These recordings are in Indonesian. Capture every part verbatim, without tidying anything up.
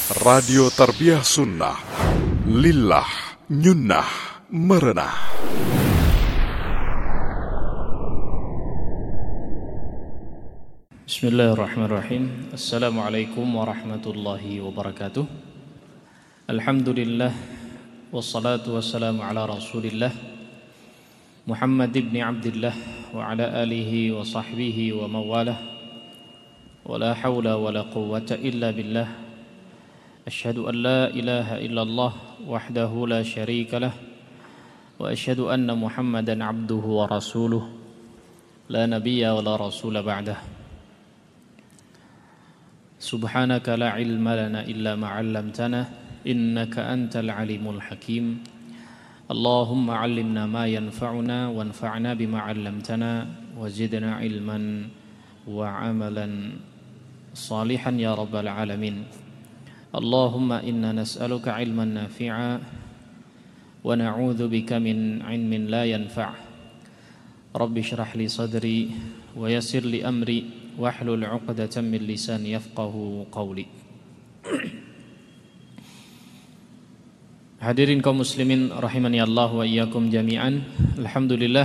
Radio Tarbiyah Sunnah, Lillah, Nyunnah, Merenah. Bismillahirrahmanirrahim. Assalamualaikum warahmatullahi wabarakatuh. Alhamdulillah, wassalatu wassalamu ala rasulillah Muhammad ibn Abdullah wa ala alihi wa sahbihi wa mawalah. Wa la hawla wa la quwwata illa billah. Asyhadu an la ilaha illallah wahdahu la syarika lah. Wa asyhadu anna Muhammadan abduhu wa rasuluh. La nabiyya wa la rasula ba'dah. Subhanaka la ilma lana illa ma 'allamtana innaka antal alimul hakim. Allahumma 'allimna ma yanfa'una wanfa'na bima 'allamtana wa zidna ilman wa 'amalan salihan ya rabbal alamin. Allahumma inna nas'aluka 'ilman nafi'a wa na'udzu bika min 'ilmin la yanfa'. Rabbi shrah li sadri wa yassir li amri wahlul 'uqdatam min lisani yafqahu qawli. Hadirin kaum muslimin rahimani Allah wa iyyakum jami'an. Alhamdulillah,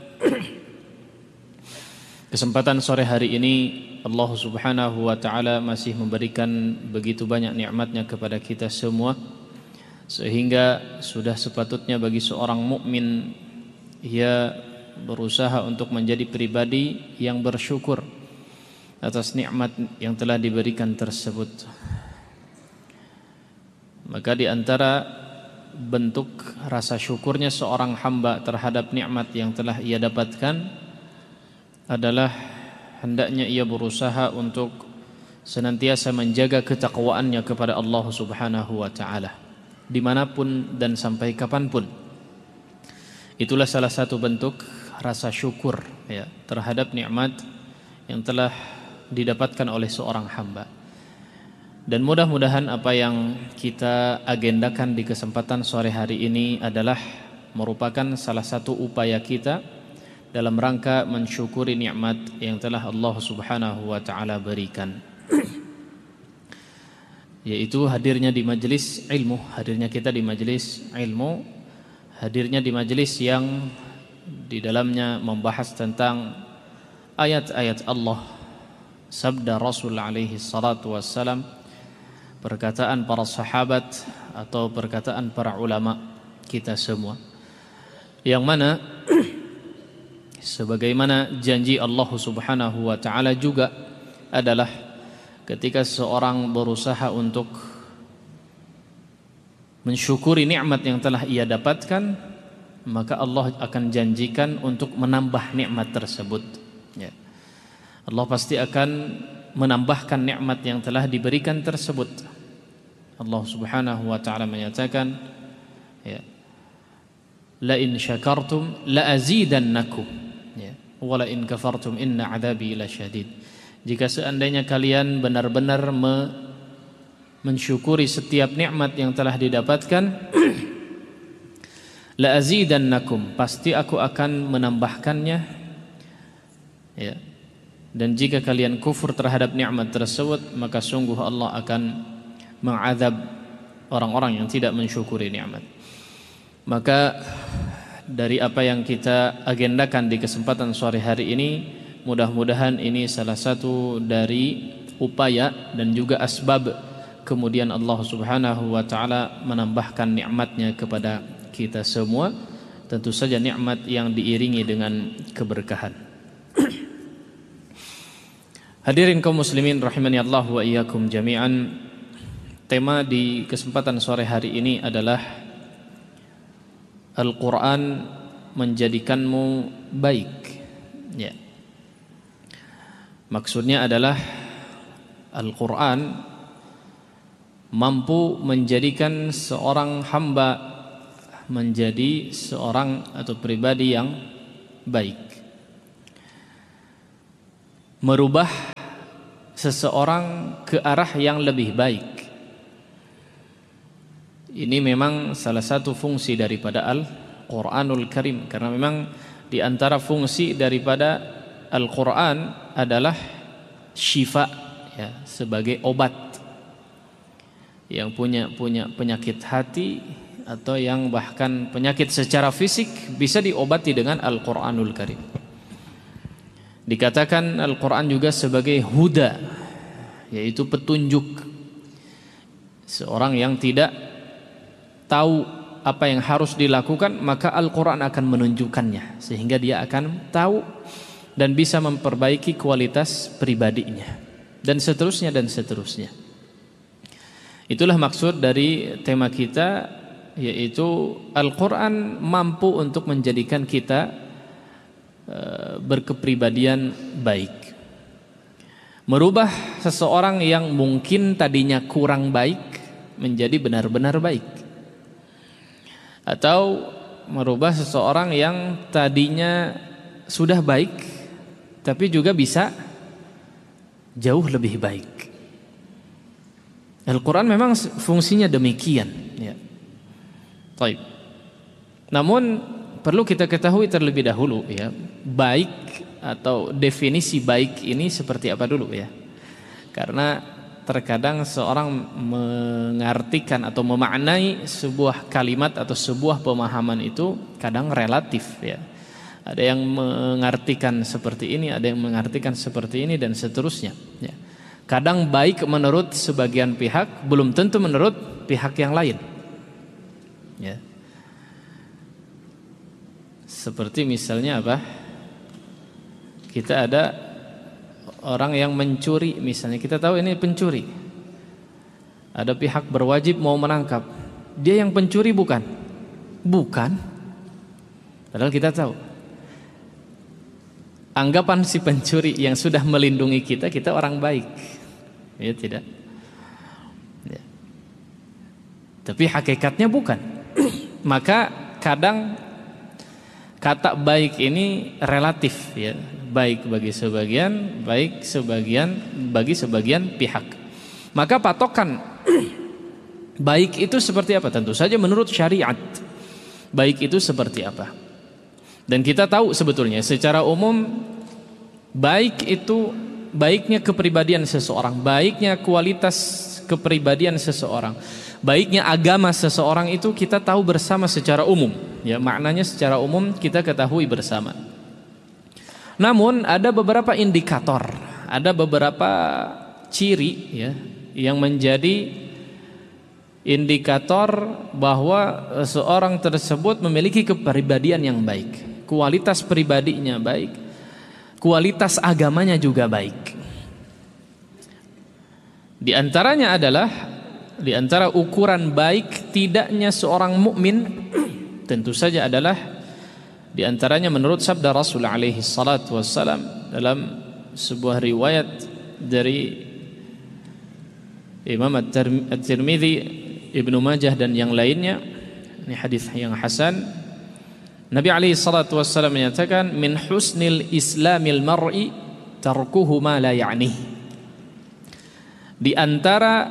kesempatan sore hari ini Allah Subhanahu wa taala masih memberikan begitu banyak nikmatnya kepada kita semua, sehingga sudah sepatutnya bagi seorang mukmin ia berusaha untuk menjadi pribadi yang bersyukur atas nikmat yang telah diberikan tersebut. Maka di antara bentuk rasa syukurnya seorang hamba terhadap nikmat yang telah ia dapatkan adalah hendaknya ia berusaha untuk senantiasa menjaga ketakwaannya kepada Allah Subhanahu wa taala dimanapun dan sampai kapanpun. Itulah salah satu bentuk rasa syukur ya, terhadap nikmat yang telah didapatkan oleh seorang hamba. Dan mudah-mudahan apa yang kita agendakan di kesempatan sore hari ini adalah merupakan salah satu upaya kita dalam rangka mensyukuri nikmat yang telah Allah Subhanahu wa taala berikan. Yaitu hadirnya di majelis ilmu, hadirnya kita di majelis ilmu, hadirnya di majelis yang di dalamnya membahas tentang ayat-ayat Allah, sabda Rasul alaihi salatu wassalam, perkataan para sahabat atau perkataan para ulama kita semua, yang mana sebagaimana janji Allah Subhanahu wa taala juga adalah ketika seorang berusaha untuk mensyukuri nikmat yang telah ia dapatkan, maka Allah akan janjikan untuk menambah nikmat tersebut ya. Allah pasti akan menambahkan nikmat yang telah diberikan tersebut. Allah Subhanahu wa taala menyatakan ya, la in syakartum la azidannakum ya, wa la in kafartum inna adzabi lasyadid. Jika seandainya kalian benar-benar me mensyukuri setiap nikmat yang telah didapatkan, la azidannakum, pasti aku akan menambahkannya ya. Dan jika kalian kufur terhadap nikmat tersebut, maka sungguh Allah akan mengazab orang-orang yang tidak mensyukuri nikmat. Maka dari apa yang kita agendakan di kesempatan sore hari ini, mudah-mudahan ini salah satu dari upaya dan juga asbab kemudian Allah Subhanahu wa taala menambahkan nikmatnya kepada kita semua. Tentu saja nikmat yang diiringi dengan keberkahan. Hadirin kaum muslimin rahimani Allah wa iyyakum jami'an. Tema di kesempatan sore hari ini adalah Al-Quran menjadikanmu baik ya. Maksudnya adalah Al-Quran mampu menjadikan seorang hamba menjadi seorang atau pribadi yang baik, merubah seseorang ke arah yang lebih baik. Ini memang salah satu fungsi daripada Al-Quranul Karim, karena memang di antara fungsi daripada Al-Quran adalah syifa ya, sebagai obat yang punya punya penyakit hati atau yang bahkan penyakit secara fisik bisa diobati dengan Al-Qur'anul Karim. Dikatakan Al-Qur'an juga sebagai huda, yaitu petunjuk. Seorang yang tidak tahu apa yang harus dilakukan, maka Al-Qur'an akan menunjukkannya sehingga dia akan tahu dan bisa memperbaiki kualitas pribadinya, dan seterusnya dan seterusnya. Itulah maksud dari tema kita, yaitu Al-Qur'an mampu untuk menjadikan kita berkepribadian baik, merubah seseorang yang mungkin tadinya kurang baik menjadi benar-benar baik, atau merubah seseorang yang tadinya sudah baik tapi juga bisa jauh lebih baik. Al-Quran memang fungsinya demikian, ya. Baik. Namun perlu kita ketahui terlebih dahulu, ya, baik atau definisi baik ini seperti apa dulu, ya. Karena terkadang seorang mengartikan atau memaknai sebuah kalimat atau sebuah pemahaman itu kadang relatif, ya. Ada yang mengartikan seperti ini, ada yang mengartikan seperti ini, dan seterusnya, ya. Kadang baik menurut sebagian pihak belum tentu menurut pihak yang lain, ya. Seperti misalnya apa? Kita ada orang yang mencuri, misalnya kita tahu ini pencuri. Ada pihak berwajib mau menangkap. Dia yang pencuri bukan? Bukan. Padahal kita tahu. Anggapan si pencuri yang sudah melindungi kita, kita orang baik. Ya tidak? Ya. Tapi hakikatnya bukan. Maka kadang kata baik ini relatif, ya. Baik bagi sebagian, baik sebagian bagi sebagian pihak. Maka patokan baik itu seperti apa? Tentu saja menurut syariat. Baik itu seperti apa? Dan kita tahu sebetulnya secara umum baik itu baiknya kepribadian seseorang, baiknya kualitas kepribadian seseorang, baiknya agama seseorang itu kita tahu bersama secara umum, ya, maknanya secara umum kita ketahui bersama. Namun ada beberapa indikator, ada beberapa ciri, ya, yang menjadi indikator bahwa seorang tersebut memiliki kepribadian yang baik, kualitas pribadinya baik, kualitas agamanya juga baik. Di antaranya adalah, di antara ukuran baik tidaknya seorang mukmin tentu saja adalah di antaranya menurut sabda Rasul alaihi salatu wassalam dalam sebuah riwayat dari Imam At-Tirmidzi, Ibnu Majah dan yang lainnya, ini hadis yang hasan. Nabi alaihi salatu wassalam menyatakan, min husnil islamil mar'i tarkuhu ma la ya'nih. Di antara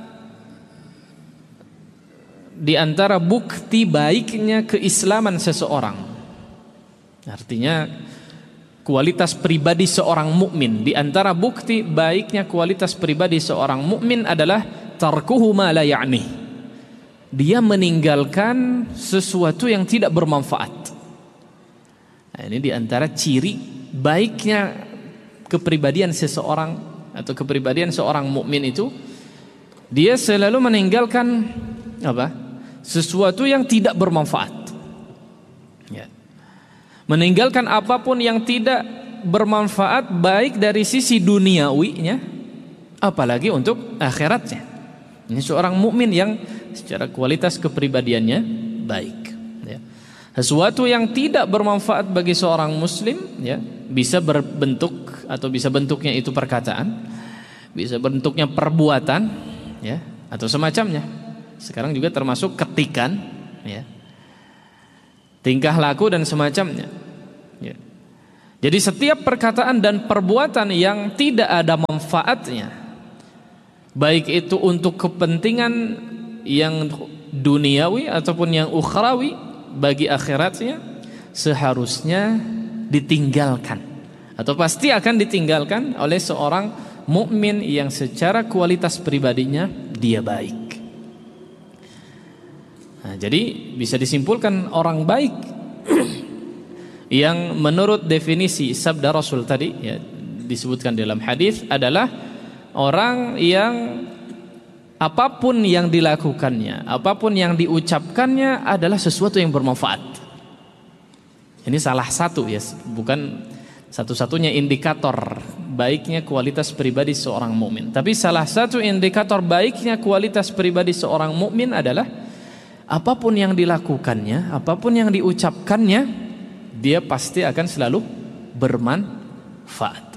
di antara bukti baiknya keislaman seseorang, artinya kualitas pribadi seorang mukmin, di antara bukti baiknya kualitas pribadi seorang mukmin adalah tarkuhu ma la ya'nih. Dia meninggalkan sesuatu yang tidak bermanfaat. Nah, ini di antara ciri baiknya kepribadian seseorang atau kepribadian seorang mukmin itu, dia selalu meninggalkan apa? Sesuatu yang tidak bermanfaat. Ya. Meninggalkan apapun yang tidak bermanfaat baik dari sisi duniawinya, apalagi untuk akhiratnya. Ini seorang mukmin yang secara kualitas kepribadiannya baik, ya. Sesuatu yang tidak bermanfaat bagi seorang muslim, ya, bisa berbentuk atau bisa bentuknya itu perkataan, bisa bentuknya perbuatan, ya, atau semacamnya. Sekarang juga termasuk ketikan, ya, tingkah laku dan semacamnya, ya. Jadi setiap perkataan dan perbuatan yang tidak ada manfaatnya, baik itu untuk kepentingan yang duniawi ataupun yang ukhrawi bagi akhiratnya, seharusnya ditinggalkan atau pasti akan ditinggalkan oleh seorang mukmin yang secara kualitas pribadinya dia baik. Nah, jadi bisa disimpulkan orang baik yang menurut definisi sabda Rasul tadi ya, disebutkan dalam hadis adalah orang yang apapun yang dilakukannya, apapun yang diucapkannya adalah sesuatu yang bermanfaat. Ini salah satu ya, bukan satu-satunya indikator baiknya kualitas pribadi seorang mukmin. Tapi salah satu indikator baiknya kualitas pribadi seorang mukmin adalah apapun yang dilakukannya, apapun yang diucapkannya, dia pasti akan selalu bermanfaat.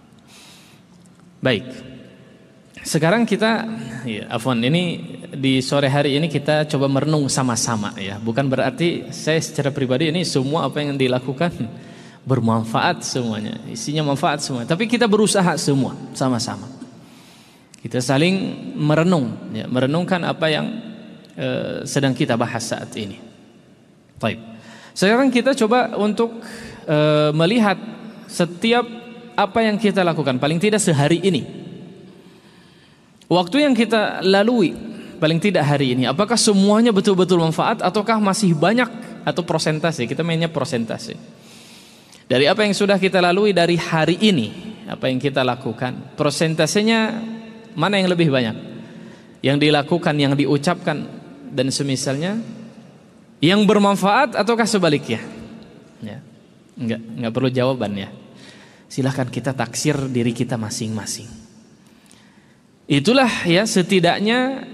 Baik. Sekarang kita, ya, afwan, ini di sore hari ini kita coba merenung sama-sama ya. Bukan berarti saya secara pribadi ini semua apa yang dilakukan bermanfaat semuanya, isinya manfaat semua. Tapi kita berusaha semua sama-sama. Kita saling merenung, ya, merenungkan apa yang uh, sedang kita bahas saat ini. Baik. Sekarang kita coba untuk uh, melihat setiap apa yang kita lakukan, paling tidak sehari ini. Waktu yang kita lalui, paling tidak hari ini, apakah semuanya betul-betul manfaat ataukah masih banyak atau persentase? Kita mainnya persentase. Dari apa yang sudah kita lalui dari hari ini, apa yang kita lakukan, persentasenya mana yang lebih banyak? Yang dilakukan, yang diucapkan dan semisalnya, yang bermanfaat ataukah sebaliknya? Ya, enggak, enggak perlu jawaban ya. Silahkan kita taksir diri kita masing-masing. Itulah ya setidaknya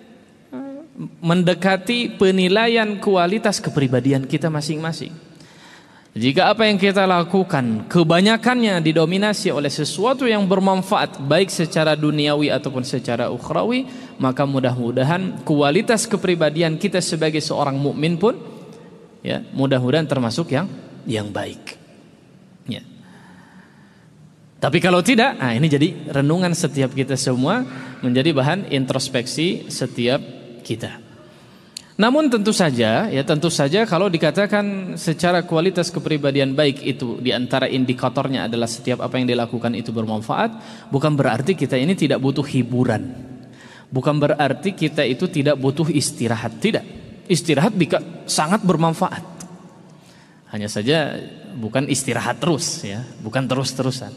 mendekati penilaian kualitas kepribadian kita masing-masing. Jika apa yang kita lakukan kebanyakannya didominasi oleh sesuatu yang bermanfaat baik secara duniawi ataupun secara ukhrawi, maka mudah-mudahan kualitas kepribadian kita sebagai seorang mukmin pun ya mudah-mudahan termasuk yang yang baik. Ya. Tapi kalau tidak, nah ini jadi renungan setiap kita semua, menjadi bahan introspeksi setiap kita. Namun tentu saja, ya tentu saja kalau dikatakan secara kualitas kepribadian baik itu diantara indikatornya adalah setiap apa yang dilakukan itu bermanfaat, bukan berarti kita ini tidak butuh hiburan, bukan berarti kita itu tidak butuh istirahat, tidak. Istirahat bisa sangat bermanfaat. Hanya saja bukan istirahat terus, ya, bukan terus-terusan.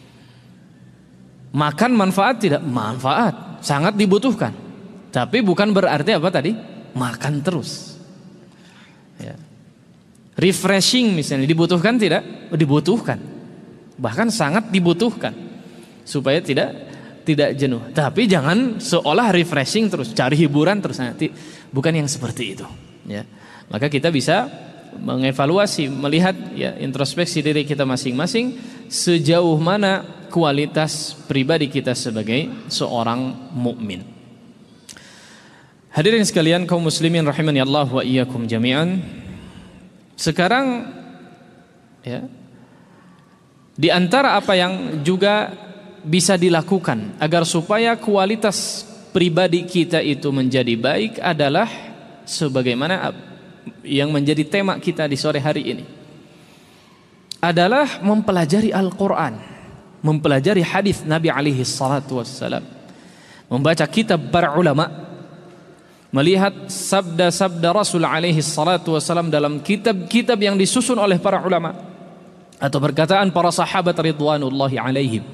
Makan manfaat tidak, manfaat sangat dibutuhkan, tapi bukan berarti apa tadi? Makan terus ya. Refreshing misalnya dibutuhkan tidak? Dibutuhkan, bahkan sangat dibutuhkan supaya tidak tidak jenuh. Tapi jangan seolah refreshing terus, cari hiburan terus, nanti bukan yang seperti itu ya. Maka kita bisa mengevaluasi, melihat ya introspeksi diri kita masing-masing, sejauh mana kualitas pribadi kita sebagai seorang mukmin. Hadirin sekalian kaum muslimin rahimani Allah wa iyyakum jami'an. Sekarang ya, di antara apa yang juga bisa dilakukan agar supaya kualitas pribadi kita itu menjadi baik adalah sebagaimana yang menjadi tema kita di sore hari ini, adalah mempelajari Al-Quran, mempelajari hadis Nabi alaihi salatu wassalam, membaca kitab para ulama, melihat sabda-sabda Rasul alaihi salatu wasallam dalam kitab-kitab yang disusun oleh para ulama atau perkataan para sahabat ridwanullahi alaihim,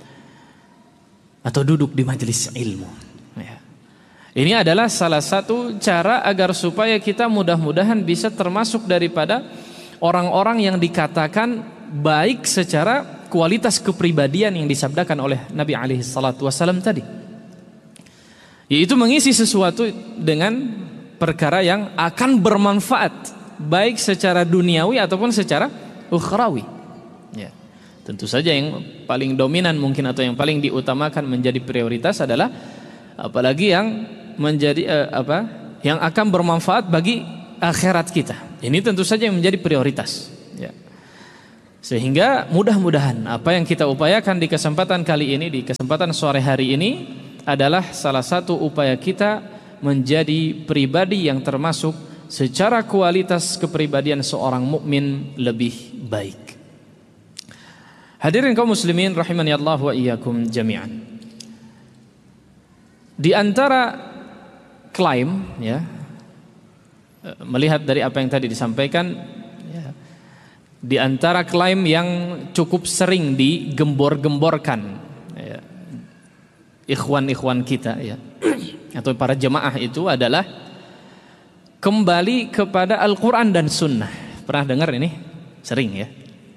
atau duduk di majelis ilmu ya. Ini adalah salah satu cara agar supaya kita mudah-mudahan bisa termasuk daripada orang-orang yang dikatakan baik secara kualitas kepribadian yang disabdakan oleh Nabi alaihi salatu wasallam tadi, yaitu mengisi sesuatu dengan perkara yang akan bermanfaat baik secara duniawi ataupun secara ukhrawi ya. Tentu saja yang paling dominan mungkin atau yang paling diutamakan menjadi prioritas adalah apalagi yang menjadi eh, apa yang akan bermanfaat bagi akhirat kita. Ini tentu saja yang menjadi prioritas ya. Sehingga mudah-mudahan apa yang kita upayakan di kesempatan kali ini, di kesempatan sore hari ini, adalah salah satu upaya kita menjadi pribadi yang termasuk secara kualitas kepribadian seorang mukmin lebih baik. Hadirin kaum muslimin rahimani Allah wa iyyakum jami'an. Di antara klaim ya melihat dari apa yang tadi disampaikan, ya, di antara klaim yang cukup sering digembor-gemborkan, ya, ikhwan-ikhwan kita, ya, atau para jemaah itu adalah kembali kepada Al-Quran dan Sunnah. Pernah dengar ini? Sering, ya.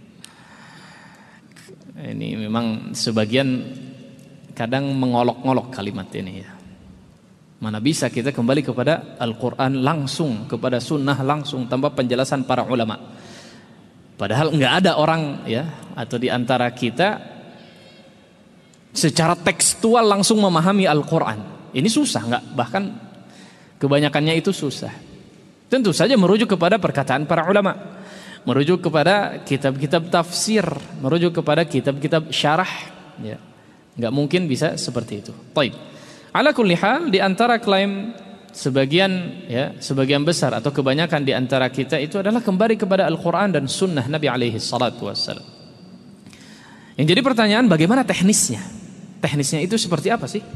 Ini memang sebagian kadang mengolok-ngolok kalimat ini, ya. Mana bisa kita kembali kepada Al-Quran langsung, kepada Sunnah langsung tanpa penjelasan para ulama. Padahal nggak ada orang, ya, atau di antara kita secara tekstual langsung memahami Al-Quran. Ini susah, nggak, bahkan kebanyakannya itu susah. Tentu saja merujuk kepada perkataan para ulama, merujuk kepada kitab-kitab tafsir, merujuk kepada kitab-kitab syarah, ya. Nggak mungkin bisa seperti itu. Baik. Ala kulli hal, di antara klaim sebagian, ya, sebagian besar atau kebanyakan di antara kita itu adalah kembali kepada Al-Quran dan Sunnah Nabi alaihi salatu wassalam. Yang jadi pertanyaan, bagaimana teknisnya? Teknisnya itu seperti apa sih?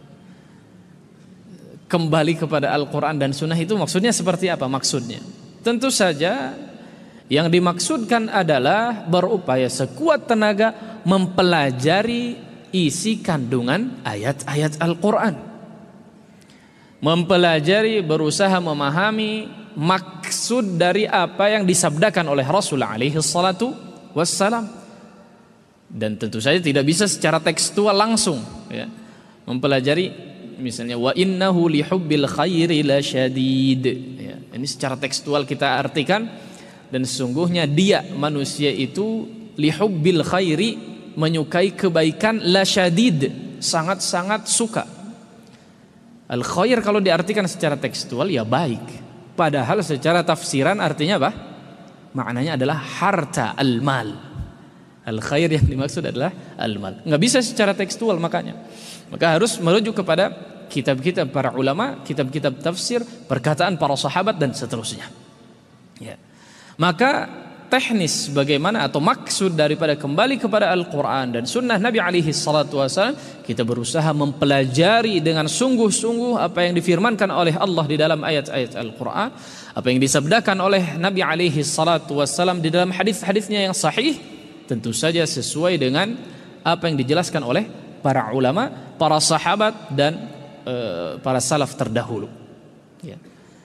Kembali kepada Al-Quran dan Sunnah itu maksudnya seperti apa maksudnya? Tentu saja yang dimaksudkan adalah berupaya sekuat tenaga mempelajari isi kandungan ayat-ayat Al-Quran, mempelajari, berusaha memahami maksud dari apa yang disabdakan oleh Rasul alaihi salatu wassalam. Dan tentu saja tidak bisa secara tekstual langsung, ya, mempelajari misalnya wa innahu lihubbil khairi lasyadid, ya, ini secara tekstual kita artikan, dan sesungguhnya dia manusia itu lihubbil khairi, menyukai kebaikan, la syadid, sangat-sangat suka. Al khair kalau diartikan secara tekstual ya baik, padahal secara tafsiran artinya apa? Maknanya adalah harta, al mal. Al khair yang dimaksud adalah al mal. Nggak bisa secara tekstual, makanya maka harus merujuk kepada kitab-kitab para ulama, kitab-kitab tafsir, perkataan para sahabat dan seterusnya, ya. Maka teknis bagaimana atau maksud daripada kembali kepada Al-Quran dan Sunnah Nabi alaihi salatu wassalam, kita berusaha mempelajari dengan sungguh-sungguh apa yang difirmankan oleh Allah di dalam ayat-ayat Al-Quran, apa yang disabdakan oleh Nabi alaihi salatu wassalam di dalam hadis-hadisnya yang sahih, tentu saja sesuai dengan apa yang dijelaskan oleh para ulama, para sahabat dan uh, para salaf terdahulu, ya.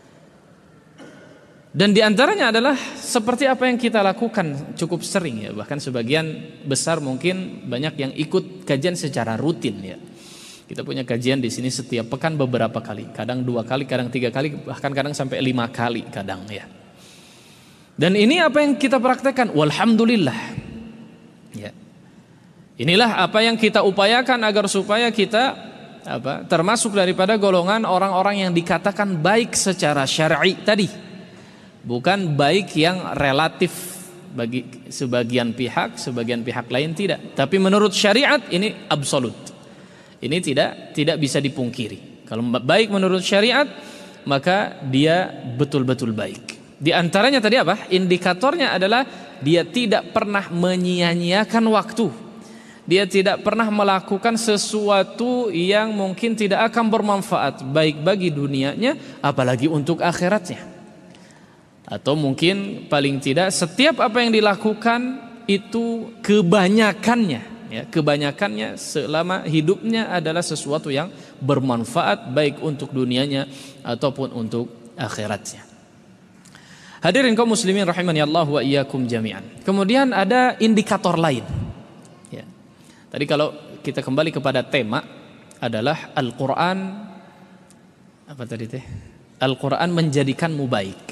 Dan diantaranya adalah seperti apa yang kita lakukan cukup sering, ya, bahkan sebagian besar mungkin banyak yang ikut kajian secara rutin, ya. Kita punya kajian di sini setiap pekan beberapa kali, kadang dua kali, kadang tiga kali, bahkan kadang sampai lima kali kadang, ya. Dan ini apa yang kita praktekkan, walhamdulillah, ya. Inilah apa yang kita upayakan agar supaya kita apa termasuk daripada golongan orang-orang yang dikatakan baik secara syar'i tadi. Bukan baik yang relatif bagi sebagian pihak, sebagian pihak lain tidak. Tapi menurut syariat ini absolut. Ini tidak tidak bisa dipungkiri. Kalau baik menurut syariat, maka dia betul-betul baik. Di antaranya tadi apa? Indikatornya adalah dia tidak pernah menyia-nyiakan waktu. Dia tidak pernah melakukan sesuatu yang mungkin tidak akan bermanfaat baik bagi dunianya, apalagi untuk akhiratnya. Atau mungkin paling tidak setiap apa yang dilakukan itu kebanyakannya, ya, kebanyakannya selama hidupnya adalah sesuatu yang bermanfaat baik untuk dunianya ataupun untuk akhiratnya. Hadirin kaum muslimin rahimani Allah wa iyyakum jami'an. Kemudian ada indikator lain, ya. Tadi kalau kita kembali kepada tema adalah Al-Quran, apa tadi teh? Al-Quran menjadikanmu baik.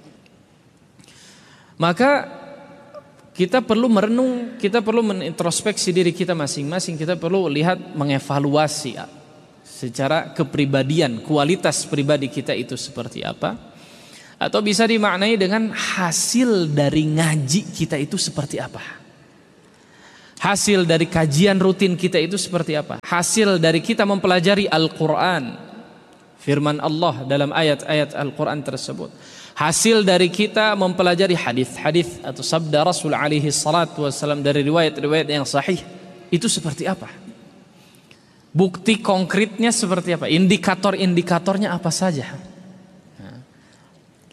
Maka kita perlu merenung, kita perlu menintrospeksi diri kita masing-masing, kita perlu lihat, mengevaluasi secara kepribadian, kualitas pribadi kita itu seperti apa. Atau bisa dimaknai dengan hasil dari ngaji kita itu seperti apa. Hasil dari kajian rutin kita itu seperti apa. Hasil dari kita mempelajari Al-Quran, firman Allah dalam ayat-ayat Al-Quran tersebut. Hasil dari kita mempelajari hadis-hadis atau sabda Rasul alaihi salatu wassalam dari riwayat-riwayat yang sahih, itu seperti apa? Bukti konkretnya seperti apa? Indikator-indikatornya apa saja? Nah,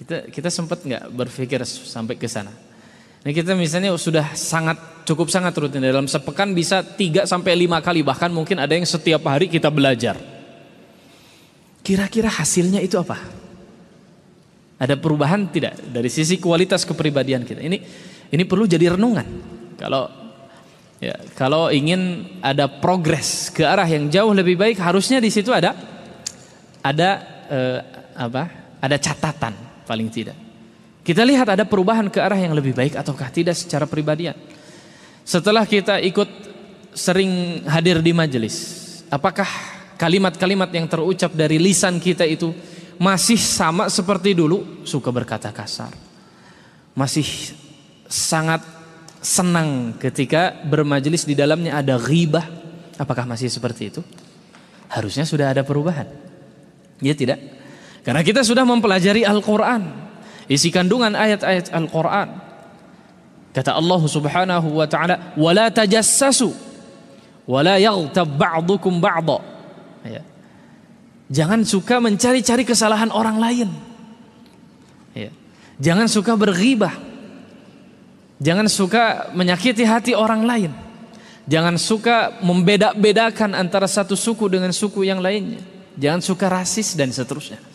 Kita kita sempat nggak berpikir sampai ke sana? Nah, kita misalnya sudah sangat cukup sangat rutin dalam sepekan bisa tiga sampai lima kali, bahkan mungkin ada yang setiap hari kita belajar. Kira-kira hasilnya itu apa? Ada perubahan tidak dari sisi kualitas kepribadian kita? Ini ini perlu jadi renungan. Kalau ya, kalau ingin ada progres ke arah yang jauh lebih baik, harusnya di situ ada ada eh, apa? Ada catatan paling tidak. Kita lihat ada perubahan ke arah yang lebih baik ataukah tidak secara pribadian. Setelah kita ikut sering hadir di majelis, apakah kalimat-kalimat yang terucap dari lisan kita itu masih sama seperti dulu, suka berkata kasar, masih sangat senang ketika bermajelis di dalamnya ada ghibah, apakah masih seperti itu? Harusnya sudah ada perubahan. Ya tidak? Karena kita sudah mempelajari Al-Quran, isi kandungan ayat-ayat Al-Quran. Kata Allah Subhanahu wa taala, "Wala tajassasu wala yaghtab ba'dukum ba'dha." Ya. Jangan suka mencari-cari kesalahan orang lain. Ya. Jangan suka berghibah. Jangan suka menyakiti hati orang lain. Jangan suka membeda-bedakan antara satu suku dengan suku yang lainnya. Jangan suka rasis dan seterusnya.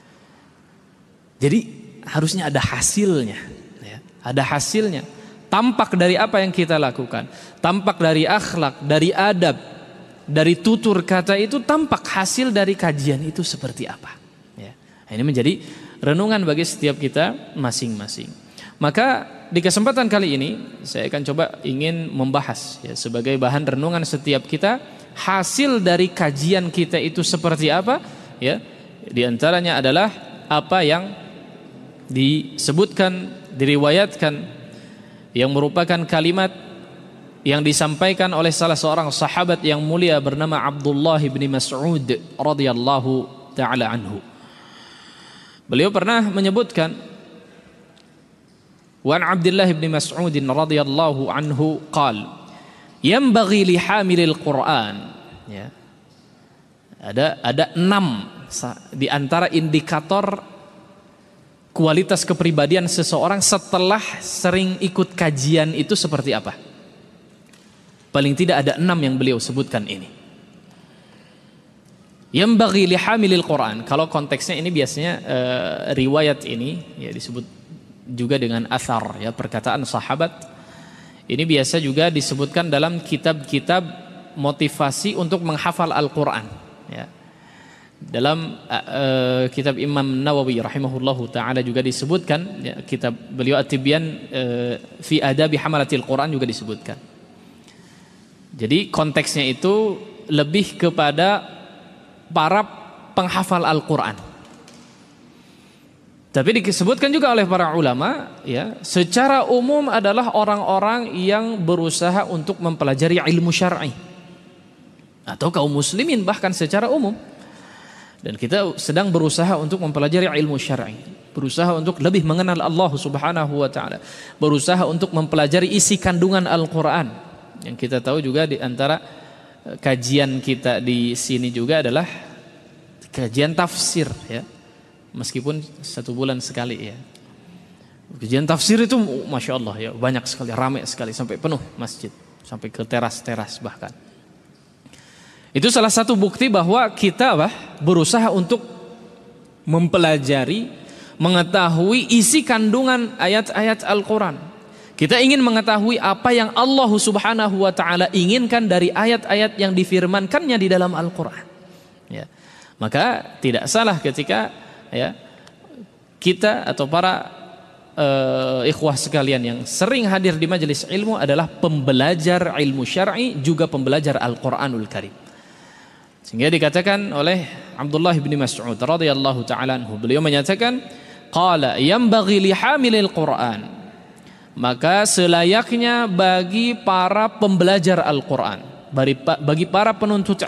Jadi harusnya ada hasilnya, ya. Ada hasilnya. Tampak dari apa yang kita lakukan, tampak dari akhlak, dari adab, dari tutur kata itu, tampak hasil dari kajian itu seperti apa. Ya. Ini menjadi renungan bagi setiap kita masing-masing. Maka di kesempatan kali ini saya akan coba ingin membahas ya, sebagai bahan renungan setiap kita, hasil dari kajian kita itu seperti apa. Ya. Di antaranya adalah apa yang disebutkan, diriwayatkan, yang merupakan kalimat yang disampaikan oleh salah seorang sahabat yang mulia bernama Abdullah bin Mas'ud radhiyallahu taala anhu. Beliau pernah menyebutkan, wa Abdullah bin Mas'ud radhiyallahu anhu qala, yanbaghi li hamilil Qur'an. Ya. Ada ada enam di antara indikator kualitas kepribadian seseorang setelah sering ikut kajian itu seperti apa? Paling tidak ada enam yang beliau sebutkan ini. Yang bagi lihamilil Quran. Kalau konteksnya ini biasanya uh, riwayat ini ya disebut juga dengan athar, ya, perkataan sahabat. Ini biasa juga disebutkan dalam kitab-kitab motivasi untuk menghafal Al-Quran. Ya. Dalam uh, kitab Imam Nawawi rahimahullahu taala juga disebutkan, ya, kitab beliau At-Tibyan uh, fi Adabi Hamalatil Quran juga disebutkan. Jadi konteksnya itu lebih kepada para penghafal Al-Quran. Tapi disebutkan juga oleh para ulama, ya, secara umum adalah orang-orang yang berusaha untuk mempelajari ilmu syar'i atau kaum muslimin bahkan secara umum. Dan kita sedang berusaha untuk mempelajari ilmu syar'i, berusaha untuk lebih mengenal Allah Subhanahu wa taala, berusaha untuk mempelajari isi kandungan Al-Qur'an. Yang kita tahu juga di antara kajian kita di sini juga adalah kajian tafsir, ya. Meskipun satu bulan sekali, ya. Kajian tafsir itu Masya Allah, ya, banyak sekali, ramai sekali, sampai penuh masjid, sampai ke teras-teras bahkan. Itu salah satu bukti bahwa kita bah, berusaha untuk mempelajari, mengetahui isi kandungan ayat-ayat Al-Quran. Kita ingin mengetahui apa yang Allah Subhanahu wa taala inginkan dari ayat-ayat yang difirmankannya di dalam Al-Quran. Ya. Maka tidak salah ketika, ya, kita atau para uh, ikhwah sekalian yang sering hadir di majelis ilmu adalah pembelajar ilmu syar'i, juga pembelajar Al-Quranul Karim. Sehingga dikatakan oleh Abdullah bin Mas'ud radhiyallahu taala anhu, beliau menyatakan, qala yanbaghi lihamilil Qur'an, maka selayaknya bagi para pembelajar Al-Quran, bagi para penuntut